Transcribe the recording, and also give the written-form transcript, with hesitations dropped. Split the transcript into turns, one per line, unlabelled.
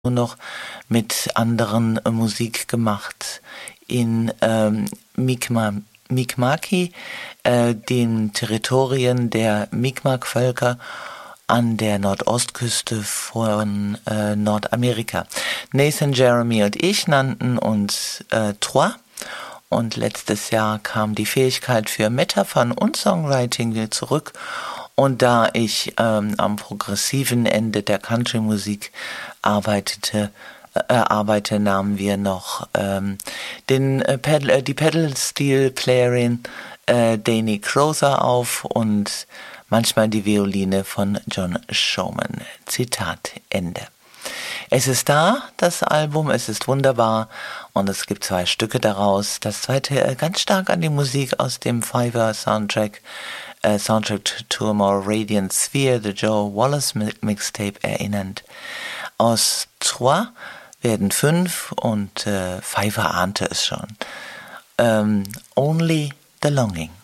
nur noch mit anderen Musik gemacht. In Mi'kmaqi, den Territorien der Mi'kmaq-Völker an der Nordostküste von Nordamerika. Nathan, Jeremy und ich nannten uns Trois. Und letztes Jahr kam die Fähigkeit für Metaphern und Songwriting wieder zurück. Und da ich am progressiven Ende der Country-Musik arbeite, nahmen wir noch die Pedal-Steel-Playerin Dani Crozer auf und manchmal die Violine von John Showman. Zitat Ende. Es ist da, das Album, es ist wunderbar und es gibt 2 Stücke daraus. Das zweite ganz stark an die Musik aus dem Fiverr Soundtrack to a More Radiant Sphere, The Joe Wallace Mixtape erinnernd. Aus Trois werden 5 und Fiverr ahnte es schon. Only the Longing.